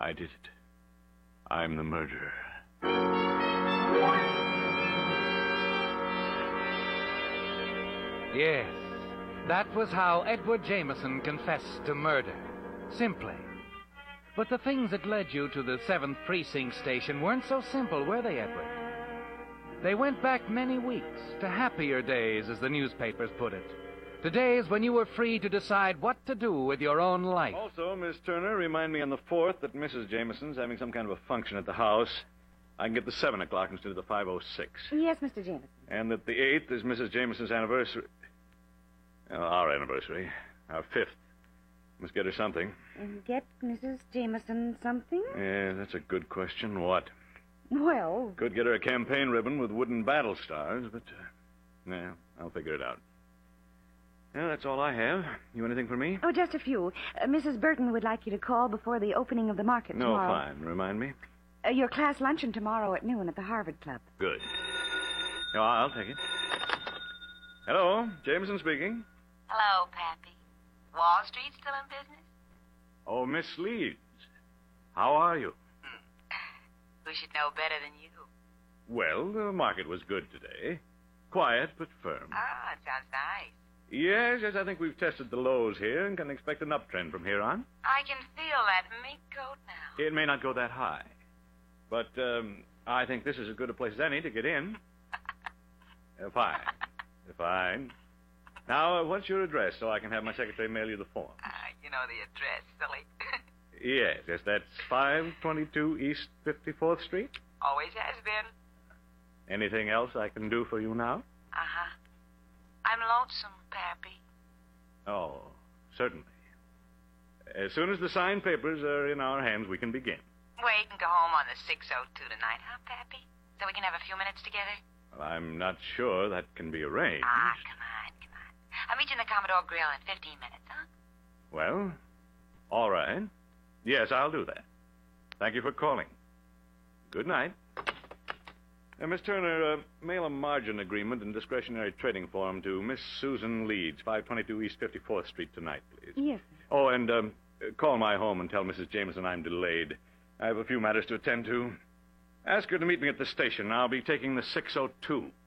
I did it. I'm the murderer. Yes, that was how Edward Jameson confessed to murder. Simply. But the things that led you to the 7th Precinct Station weren't so simple, were they, Edward? They went back many weeks to happier days, as the newspapers put it. To days when you were free to decide what to do with your own life. Also, Miss Turner, remind me on the 4th that Mrs. Jameson's having some kind of a function at the house. I can get the 7 o'clock instead of the 5:06. Yes, Mr. Jameson. And that the 8th is Mrs. Jameson's anniversary. Our anniversary. Our 5th. Must get her something. And get Mrs. Jameson something? Yeah, that's a good question. What? Well... Could get her a campaign ribbon with wooden battle stars, but... I'll figure it out. Yeah, that's all I have. You anything for me? Oh, just a few. Mrs. Burton would like you to call before the opening of the market tomorrow. No, fine. Remind me. Your class luncheon tomorrow at noon at the Harvard Club. Good. No, I'll take it. Hello, Jameson speaking. Hello, Pappy. Wall Street still in business? Oh, Miss Leeds. How are you? Who should know better than you? Well, the market was good today. Quiet, but firm. Ah, it sounds nice. Yes, I think we've tested the lows here and can expect an uptrend from here on. I can feel that mink coat now. It may not go that high. But I think this is as good a place as any to get in. Fine. Fine. Now, what's your address so I can have my secretary mail you the form? You know the address, silly. Yes, that's 522 East 54th Street. Always has been. Anything else I can do for you now? Uh-huh. I'm lonesome, Pappy. Oh, certainly. As soon as the signed papers are in our hands, we can begin. Wait and go home on the 6:02 tonight, huh, Pappy? So we can have a few minutes together? Well, I'm not sure that can be arranged. Ah, come on. I'll meet you in the Commodore Grill in 15 minutes, huh? Well, all right. Yes, I'll do that. Thank you for calling. Good night. Miss Turner, mail a margin agreement and discretionary trading form to Miss Susan Leeds, 522 East 54th Street tonight, please. Yes. Oh, and call my home and tell Mrs. Jameson I'm delayed. I have a few matters to attend to. Ask her to meet me at the station. I'll be taking the 6:02.